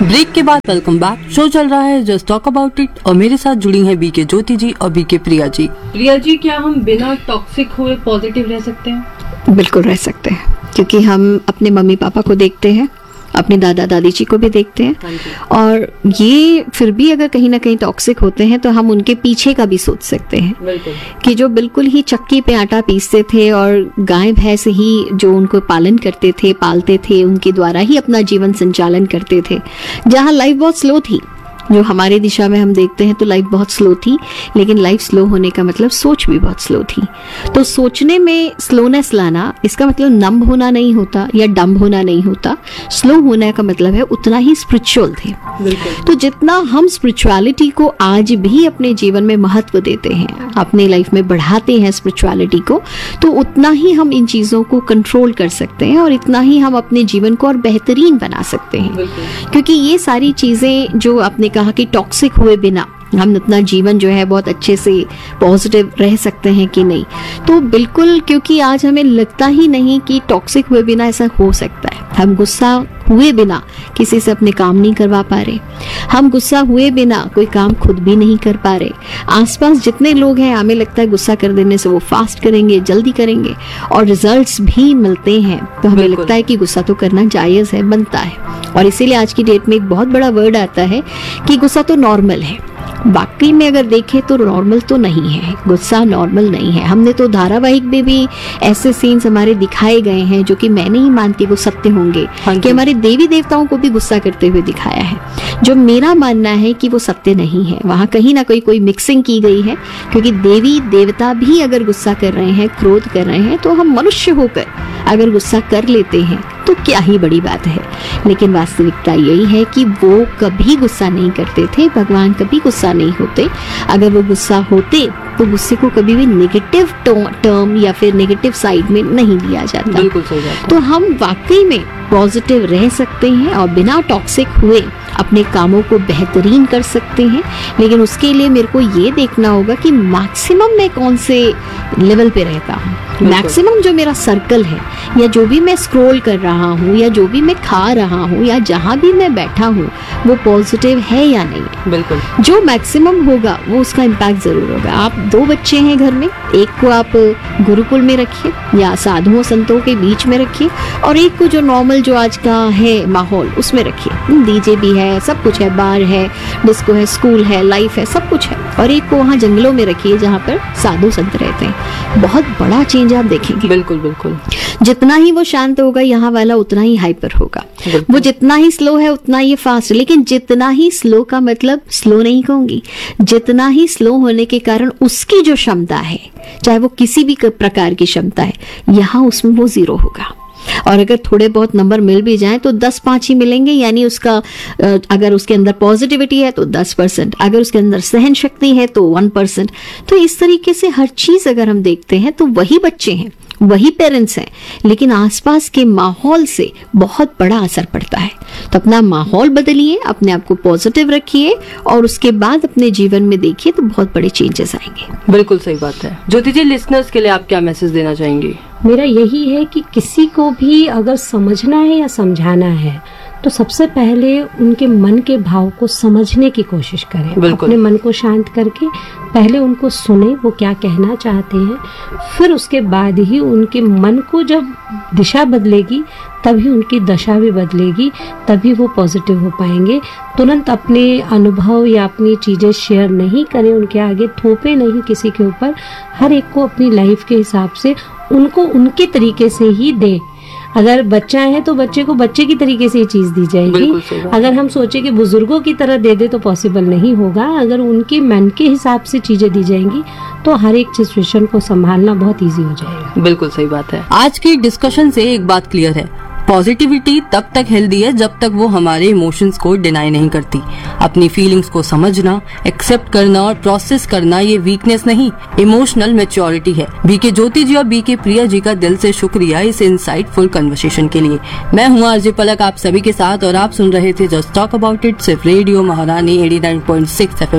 Break के बाद welcome back. Show चल रहा है जस्ट टॉक अबाउट इट और मेरे साथ जुड़ी हैं बीके ज्योति जी और बीके प्रिया जी। प्रिया जी, क्या हम बिना टॉक्सिक हुए पॉजिटिव रह सकते हैं? बिल्कुल रह सकते हैं, क्योंकि हम अपने मम्मी पापा को देखते हैं, अपने दादा दादी जी को भी देखते हैं, और ये फिर भी अगर कहीं ना कहीं टॉक्सिक होते हैं तो हम उनके पीछे का भी सोच सकते हैं कि जो बिल्कुल ही चक्की पे आटा पीसते थे और गाय भैंस ही जो उनको पालन करते थे, पालते थे, उनके द्वारा ही अपना जीवन संचालन करते थे, जहाँ लाइफ बहुत स्लो थी। जो हमारे दिशा में हम देखते हैं तो लाइफ बहुत स्लो थी, लेकिन लाइफ स्लो होने का मतलब सोच भी बहुत स्लो थी। तो सोचने में स्लोनेस लाना, इसका मतलब नंब होना नहीं होता या डम्ब होना नहीं होता। स्लो होने का मतलब है उतना ही स्पिरिचुअल थे। तो जितना हम स्पिरिचुअलिटी को आज भी अपने जीवन में महत्व देते हैं, अपने लाइफ में बढ़ाते हैं स्पिरिचुअलिटी को, तो उतना ही हम इन चीज़ों को कंट्रोल कर सकते हैं और इतना ही हम अपने जीवन को और बेहतरीन बना सकते हैं। क्योंकि ये सारी चीज़ें जो आपने कहा कि टॉक्सिक हुए बिना हम अपना जीवन जो है बहुत अच्छे से पॉजिटिव रह सकते हैं कि नहीं, तो बिल्कुल, क्योंकि आज हमें लगता ही नहीं कि टॉक्सिक हुए बिना ऐसा हो सकता है। हम गुस्सा हुए बिना किसी से अपने काम नहीं करवा पा रहे, हम गुस्सा हुए बिना कोई काम खुद भी नहीं कर पा रहे। आसपास जितने लोग हैं, हमें लगता है गुस्सा कर देने से वो फास्ट करेंगे, जल्दी करेंगे और रिजल्ट्स भी मिलते हैं, तो हमें लगता है कि गुस्सा तो करना जायज़ है, बनता है। और इसीलिए आज की डेट में एक बहुत बड़ा वर्ड आता है कि गुस्सा तो नॉर्मल है। वाकई में अगर देखें तो नॉर्मल तो नहीं है, गुस्सा नॉर्मल नहीं है। हमने तो धारावाहिक में भी ऐसे सीन्स हमारे दिखाए गए हैं जो कि मैं नहीं मानती वो सत्य होंगे, कि हमारे देवी देवताओं को भी गुस्सा करते हुए दिखाया है, जो मेरा मानना है कि वो सत्य नहीं है। वहाँ कहीं ना कहीं कोई मिक्सिंग की गई है, क्योंकि देवी देवता भी अगर गुस्सा कर रहे हैं, क्रोध कर रहे हैं, तो हम मनुष्य होकर अगर गुस्सा कर लेते हैं तो क्या ही बड़ी बात है। लेकिन वास्तविकता यही है कि वो कभी गुस्सा नहीं करते थे, भगवान कभी गुस्सा नहीं होते। अगर वो गुस्सा होते तो गुस्से को कभी भी नेगेटिव टर्म या फिर नेगेटिव साइड में नहीं लिया जाता। बिल्कुल सही बात है। तो हम वाकई में पॉजिटिव रह सकते हैं और बिना टॉक्सिक हुए अपने कामों को बेहतरीन कर सकते हैं। लेकिन उसके लिए मेरे को ये देखना होगा कि मैक्सिमम मैं कौन से लेवल पे रहता हूँ। मैक्सिमम जो मेरा सर्कल है, या जो भी मैं स्क्रॉल कर रहा हूँ, या जो भी मैं खा रहा हूँ, या जहाँ भी मैं बैठा हूँ, वो पॉजिटिव है या नहीं। बिल्कुल, जो मैक्सिमम होगा वो उसका इम्पैक्ट जरूर होगा। आप 2 बच्चे हैं घर में, एक को आप गुरुकुल में रखिए या साधुओं संतों के बीच में रखिए, और एक को जो नॉर्मल जो आज का है माहौल उसमें रखिए। डीजे भी है, सब कुछ है, बार है, डिस्को है, स्कूल है, लाइफ है, सब कुछ है। और एक को वहाँ जंगलों में रखिए जहाँ पर साधु संत रहते हैं। बहुत बड़ा चेंज आप देखेंगे। बिल्कुल बिल्कुल। जितना ही वो शांत होगा, यहाँ वाला उतना ही हाइपर होगा। वो जितना ही स्लो है उतना ही फास्ट। लेकिन जितना ही स्लो का मतलब स्लो नहीं कहूंगी, जितना ही स्लो होने के कारण उसकी जो क्षमता है, चाहे वो किसी भी प्रकार की क्षमता है, यहाँ उसमें वो 0 होगा। और अगर थोड़े बहुत नंबर मिल भी जाएं तो 10-5 ही मिलेंगे, यानी उसका अगर उसके अंदर पॉजिटिविटी है तो 10%, अगर उसके अंदर सहन शक्ति है तो 1%। तो इस तरीके से हर चीज अगर हम देखते हैं तो वही बच्चे हैं, वही पेरेंट्स हैं, लेकिन आसपास के माहौल से बहुत बड़ा असर पड़ता है। तो अपना माहौल बदलिए, अपने आप को पॉजिटिव रखिए और उसके बाद अपने जीवन में देखिए तो बहुत बड़े चेंजेस आएंगे। बिल्कुल सही बात है। ज्योति जी, लिसनर्स के लिए आप क्या मैसेज देना चाहेंगी? मेरा यही है कि किसी को भी अगर समझना है या समझाना है तो सबसे पहले उनके मन के भाव को समझने की कोशिश करें। अपने मन को शांत करके पहले उनको सुने, वो क्या कहना चाहते हैं, फिर उसके बाद ही उनके मन को जब दिशा बदलेगी तभी उनकी दशा भी बदलेगी, तभी वो पॉजिटिव हो पाएंगे। तुरंत अपने अनुभव या अपनी चीज़ें शेयर नहीं करें, उनके आगे थोपे नहीं किसी के ऊपर। हर एक को अपनी लाइफ के हिसाब से उनको उनके तरीके से ही दें। अगर बच्चा है तो बच्चे को बच्चे की तरीके से ये चीज दी जाएगी। अगर हम सोचे कि बुजुर्गों की तरह दे दे तो पॉसिबल नहीं होगा। अगर उनके मन के हिसाब से चीजें दी जाएंगी तो हर एक सिचुएशन को संभालना बहुत इजी हो जाएगा। बिल्कुल सही बात है। आज की डिस्कशन से एक बात क्लियर है, पॉजिटिविटी तब तक हेल्दी है जब तक वो हमारे इमोशंस को डिनाई नहीं करती। अपनी फीलिंग्स को समझना, एक्सेप्ट करना और प्रोसेस करना ये वीकनेस नहीं, इमोशनल मैच्योरिटी है। बीके ज्योति जी और बीके प्रिया जी का दिल से शुक्रिया इस इंसाइटफुल कन्वर्सेशन के लिए। मैं हूँ आरजे पलक आप सभी के साथ और आप सुन रहे थे जस्ट टॉक अबाउट इट, सिर्फ रेडियो महारानी 89.6 FM